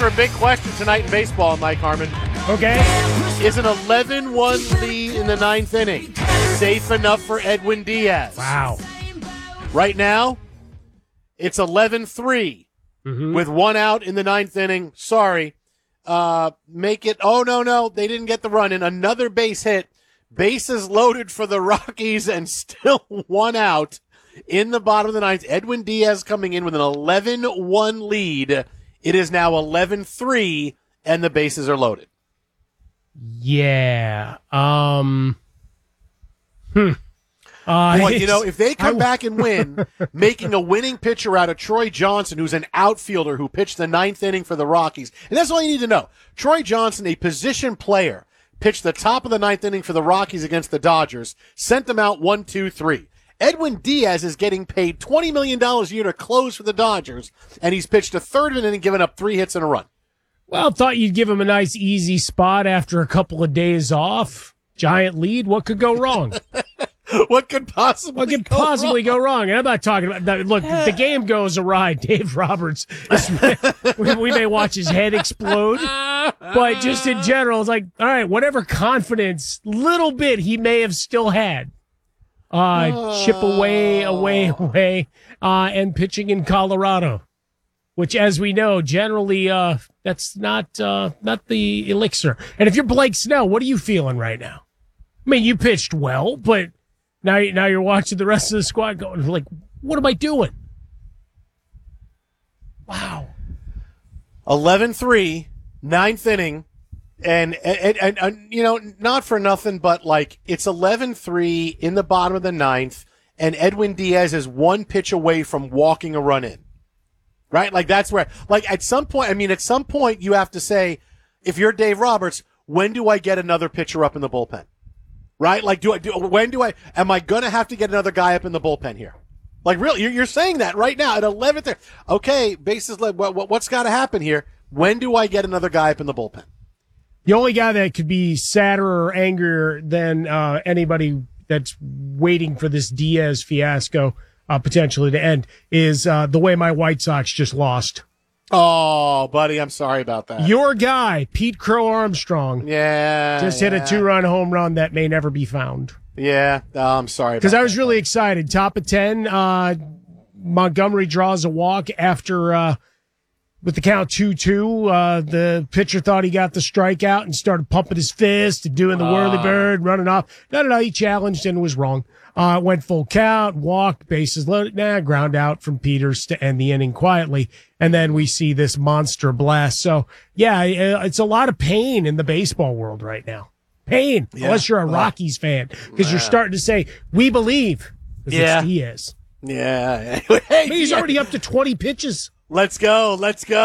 answer a big question tonight in baseball, Mike Harmon. Okay. Is an 11-1 lead in the ninth inning safe enough for Edwin Diaz? Wow. Right now, it's 11-3 with one out in the ninth inning. Sorry. Make it, no, they didn't get the run in. Another base hit. Bases loaded for the Rockies and still one out in the bottom of the ninth. Edwin Diaz coming in with an 11-1 lead. It is now 11-3, and the bases are loaded. Yeah. Boy, if they come back and win, making a winning pitcher out of Troy Johnson, who's an outfielder who pitched the ninth inning for the Rockies, and that's all you need to know. Troy Johnson, a position player, pitched the top of the ninth inning for the Rockies against the Dodgers, sent them out 1-2-3. Edwin Diaz is getting paid $20 million a year to close for the Dodgers, and he's pitched a third of an inning, giving up 3 hits and a run. Well, thought you'd give him a nice, easy spot after a couple of days off. Giant lead. What could go wrong? What could possibly go wrong? And I'm not talking about that. Look, the game goes awry. Dave Roberts, we may watch his head explode, but just in general, it's like, all right, whatever confidence, little bit he may have still had, chip away, and pitching in Colorado, which, as we know, generally that's not the elixir. And if you're Blake Snell, what are you feeling right now? I mean, you pitched well, but now you're watching the rest of the squad going like, what am I doing? Wow. 11-3, ninth inning, and not for nothing, but like it's 11-3 in the bottom of the ninth, and Edwin Diaz is one pitch away from walking a run in. Right? Like that's where, like at some point you have to say, if you're Dave Roberts, when do I get another pitcher up in the bullpen? Right? Like, am I going to have to get another guy up in the bullpen here? Like, really, you're saying that right now at 11th. Okay, bases led. What's got to happen here? When do I get another guy up in the bullpen? The only guy that could be sadder or angrier than anybody that's waiting for this Diaz fiasco potentially to end is the way my White Sox just lost. Oh, buddy, I'm sorry about that. Your guy, Pete Crow Armstrong, just hit a 2-run home run that may never be found. Yeah, I'm sorry. Because I was really excited. Top of 10, Montgomery draws a walk after, with the count 2-2. The pitcher thought he got the strikeout and started pumping his fist and doing the whirly bird, running off. No, he challenged and was wrong. Went full count, walked, bases loaded, ground out from Peters to end the inning quietly. And then we see this monster blast. So, yeah, it's a lot of pain in the baseball world right now. Pain, unless you're a Rockies fan, because you're starting to say, we believe. It's Diaz. Yeah. Hey, he's already up to 20 pitches. Let's go.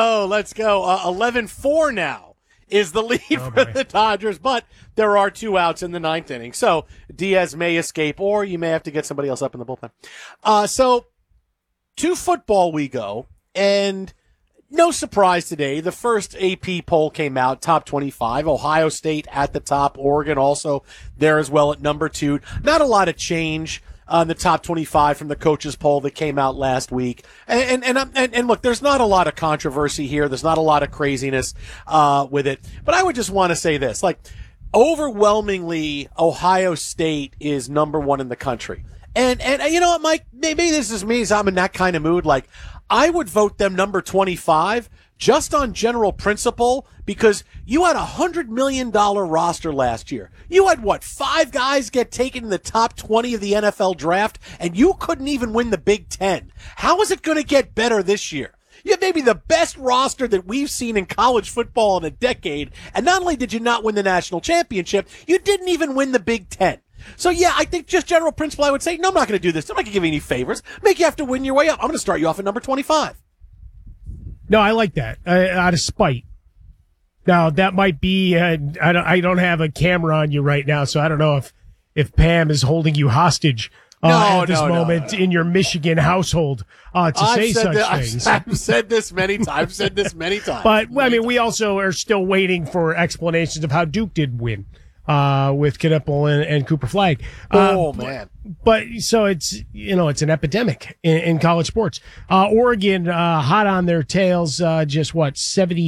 11-4 now is the lead for the Dodgers, but there are 2 outs in the ninth inning. So Diaz may escape, or you may have to get somebody else up in the bullpen. So to football we go, and no surprise today, the first AP poll came out, top 25, Ohio State at the top, Oregon also there as well at number 2. Not a lot of change on the top 25 from the coaches poll that came out last week. And look, there's not a lot of controversy here. There's not a lot of craziness with it. But I would just want to say this, like, overwhelmingly, Ohio State is number 1 in the country. And you know what, Mike, maybe this is me, I'm in that kind of mood. Like, I would vote them number 25 just on general principle, because you had $100 million roster last year. You had 5 guys get taken in the top 20 of the NFL draft, and you couldn't even win the Big Ten. How is it going to get better this year? You have maybe the best roster that we've seen in college football in a decade, and not only did you not win the national championship, you didn't even win the Big Ten. So, yeah, I think just general principle, I would say, no, I'm not going to do this. I'm not going to give you any favors. Make you have to win your way up. I'm going to start you off at number 25. No, I like that. Out of spite. Now, that might be, I don't have a camera on you right now, so I don't know if Pam is holding you hostage at this moment in your Michigan household to say such things. I've said this many times. But, I mean, we also are still waiting for explanations of how Duke did win with Knipple and Cooper Flagg. Man. But so it's an epidemic in college sports. Oregon hot on their tails, just 70